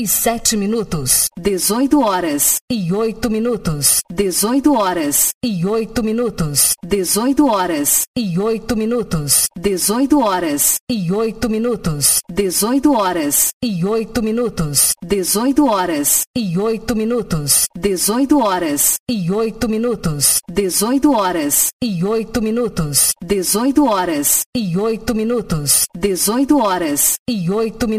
e 7 minutos. 18 horas e 8 minutos. 18 horas e 8 minutos. 18 horas e 8 minutos. 18 horas e 8 minutos. 18 horas e 8 minutos. 18 horas e 8 minutos. 18 horas e 8 minutos. 18 horas e 8 minutos. 18 horas e 8 minutos. 18 horas e 8 minutos.